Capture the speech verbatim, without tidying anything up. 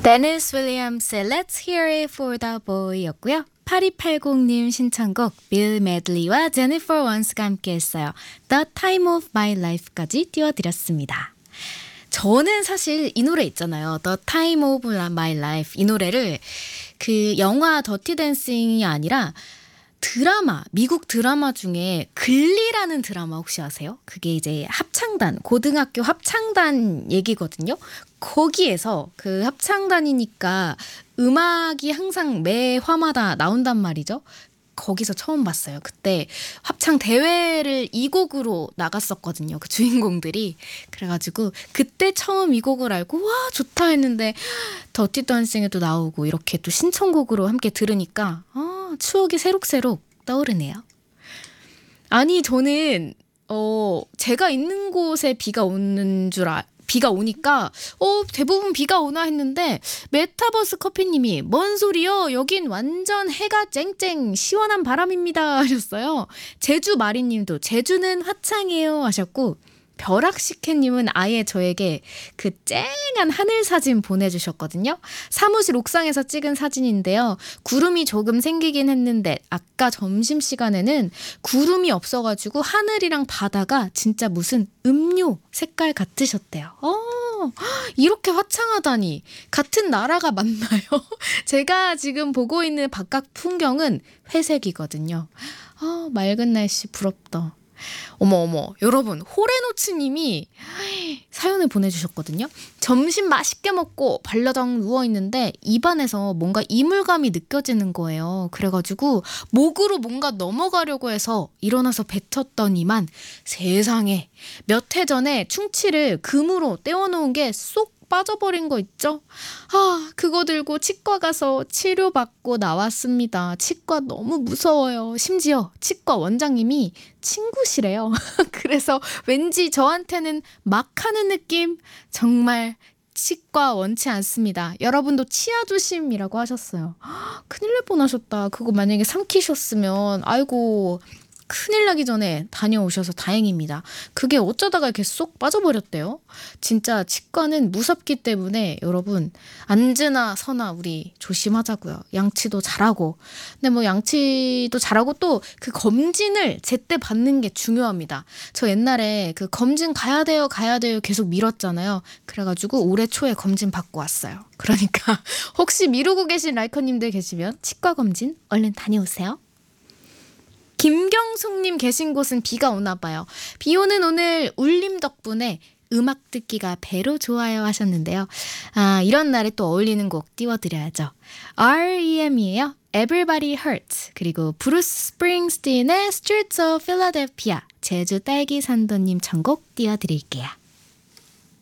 데니스 윌리엄스의 Let's Hear It for the Boy였고요. 팔이팔공님 신청곡 빌 메들리와 제니퍼 원스가 함께했어요. The Time of My Life까지 띄워드렸습니다. 저는 사실 이 노래 있잖아요. The Time of My Life 이 노래를 그 영화 더티 댄싱이 아니라 드라마, 미국 드라마 중에 글리라는 드라마 혹시 아세요? 그게 이제 합창단, 고등학교 합창단 얘기거든요. 거기에서 그 합창단이니까 음악이 항상 매 화마다 나온단 말이죠. 거기서 처음 봤어요. 그때 합창 대회를 이 곡으로 나갔었거든요. 그 주인공들이. 그래가지고 그때 처음 이 곡을 알고 와 좋다 했는데 더티 댄싱에도 나오고 이렇게 또 신청곡으로 함께 들으니까 아, 추억이 새록새록 떠오르네요. 아니 저는 어 제가 있는 곳에 비가 오는 줄 알. 비가 오니까 어 대부분 비가 오나 했는데 메타버스 커피님이 뭔 소리요? 여긴 완전 해가 쨍쨍 시원한 바람입니다 하셨어요. 제주 마리님도 제주는 화창해요 하셨고 벼락식혜님은 아예 저에게 그 쨍한 하늘 사진 보내주셨거든요. 사무실 옥상에서 찍은 사진인데요. 구름이 조금 생기긴 했는데 아까 점심시간에는 구름이 없어가지고 하늘이랑 바다가 진짜 무슨 음료 색깔 같으셨대요. 어, 이렇게 화창하다니 같은 나라가 맞나요? 제가 지금 보고 있는 바깥 풍경은 회색이거든요. 아, 맑은 날씨 부럽다. 어머 어머 여러분 호레노츠님이 사연을 보내주셨거든요. 점심 맛있게 먹고 발라당 누워있는데 입안에서 뭔가 이물감이 느껴지는 거예요. 그래가지고 목으로 뭔가 넘어가려고 해서 일어나서 뱉었더니만 세상에 몇 해 전에 충치를 금으로 떼어놓은 게 쏙 빠져버린 거 있죠? 아, 그거 들고 치과 가서 치료받고 나왔습니다. 치과 너무 무서워요. 심지어 치과 원장님이 친구시래요. 그래서 왠지 저한테는 막 하는 느낌? 정말 치과 원치 않습니다. 여러분도 치아 조심이라고 하셨어요. 큰일 날 뻔하셨다. 그거 만약에 삼키셨으면 아이고 큰일 나기 전에 다녀오셔서 다행입니다. 그게 어쩌다가 이렇게 쏙 빠져버렸대요. 진짜 치과는 무섭기 때문에 여러분 앉으나 서나 우리 조심하자고요. 양치도 잘하고. 근데 뭐 양치도 잘하고 또 그 검진을 제때 받는 게 중요합니다. 저 옛날에 그 검진 가야 돼요 가야 돼요 계속 미뤘잖아요. 그래가지고 올해 초에 검진 받고 왔어요. 그러니까 혹시 미루고 계신 라이커님들 계시면 치과 검진 얼른 다녀오세요. 김경숙님 계신 곳은 비가 오나 봐요. 비 오는 오늘 울림 덕분에 음악 듣기가 배로 좋아요 하셨는데요. 아, 이런 날에 또 어울리는 곡 띄워드려야죠. 알이엠이에요. Everybody Hurts. 그리고 브루스 스프링스틴의 Streets of Philadelphia. 제주 딸기 산도님 천곡 띄워드릴게요.